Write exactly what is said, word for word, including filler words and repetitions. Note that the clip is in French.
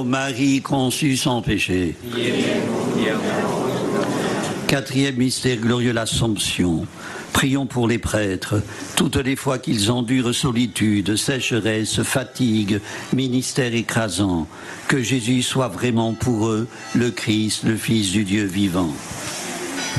Marie conçue sans péché. Quatrième mystère glorieux, l'Assomption. Prions pour les prêtres, toutes les fois qu'ils endurent solitude, sécheresse, fatigue, ministère écrasant, que Jésus soit vraiment pour eux le Christ, le Fils du Dieu vivant.